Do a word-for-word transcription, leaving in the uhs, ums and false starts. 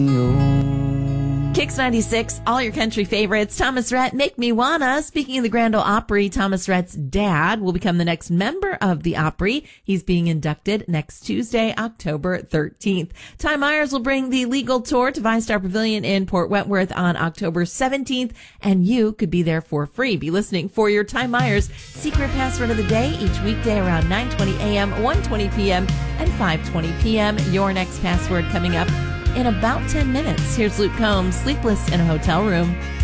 Kicks ninety-six, all your country favorites. Thomas Rhett, Make Me Wanna. Speaking of the Grand Ole Opry, Thomas Rhett's dad will become the next member of the Opry. He's being inducted next Tuesday, October thirteenth. Ty Myers will bring the legal tour to ViStar Pavilion in Port Wentworth on October seventeenth, and you could be there for free. Be listening for your Ty Myers Secret Password of the Day each weekday around nine twenty a.m., one twenty p.m., and five twenty p.m. Your next password coming up in about ten minutes. Here's Luke Combs, Sleepless in a Hotel Room.